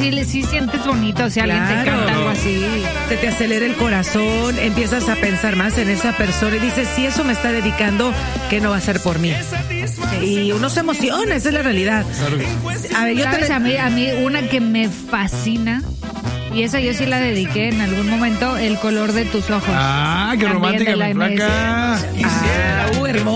sí sientes bonito si alguien te canta algo así. Se te acelera el corazón, empiezas a pensar más en esa persona y dices, si eso me está dedicando, ¿qué no va a hacer por mí? Y uno se emociona, esa es la realidad. A ver, ¿Sabes? A mí una que me fascina, y esa yo sí la dediqué en algún momento, El color de tus ojos. Ah, qué También romántica, de la mi flaca. MS. hermoso.